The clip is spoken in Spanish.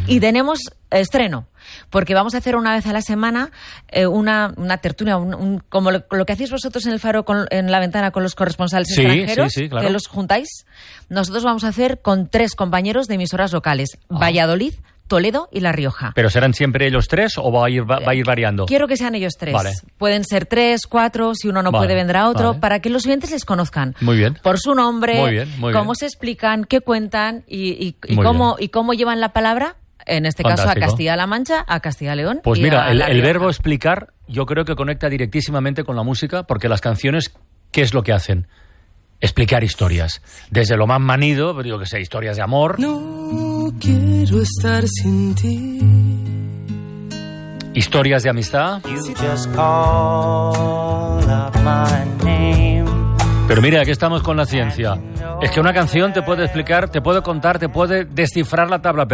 Y tenemos estreno, porque vamos a hacer una vez a la semana una tertulia, como lo que hacéis vosotros en el Faro en la ventana con los corresponsales extranjeros, claro. que los juntáis. Nosotros vamos a hacer con 3 compañeros de emisoras locales, Valladolid, Toledo y La Rioja. ¿Pero serán siempre ellos 3 o va a ir variando? Quiero que sean ellos 3. Vale. Pueden ser 3, 4, si uno no puede vendrá otro, para que los oyentes les conozcan. Muy bien. Por su nombre, muy bien. cómo se explican, qué cuentan y cómo llevan la palabra, en este caso a Castilla-La Mancha, a Castilla-León. Pues mira, el verbo explicar yo creo que conecta directísimamente con la música, porque las canciones, ¿qué es lo que hacen? Explicar historias. Desde lo más manido, digo que sé, historias de amor. No quiero estar sin ti. Historias de amistad. Pero mira, aquí estamos con la ciencia. Es que una canción te puede explicar, te puede contar, te puede descifrar la tabla